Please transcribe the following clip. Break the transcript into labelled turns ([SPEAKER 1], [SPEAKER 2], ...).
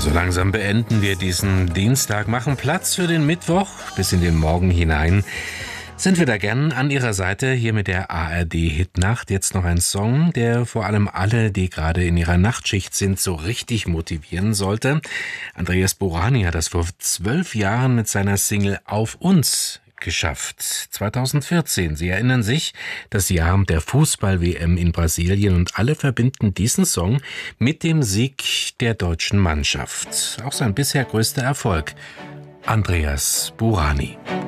[SPEAKER 1] So langsam beenden wir diesen Dienstag, machen Platz für den Mittwoch bis in den Morgen hinein. Sind wir da gern an Ihrer Seite hier mit der ARD-Hitnacht. Jetzt noch ein Song, der vor allem alle, die gerade in ihrer Nachtschicht sind, so richtig motivieren sollte. Andreas Burani hat das vor 12 Jahren mit seiner Single Auf uns geschafft. 2014, Sie erinnern sich, das Jahr der Fußball-WM in Brasilien, und alle verbinden diesen Song mit dem Sieg der deutschen Mannschaft. Auch sein bisher größter Erfolg. Andreas Burani.